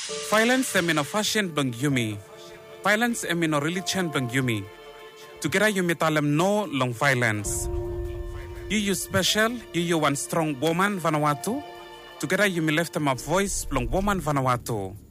Violence emino fashion blang yumi. Violence emino religion blang yumi. Together yumi talem no long violence. You special, you one strong woman Vanuatu. Together yumi left them a voice blang woman Vanuatu.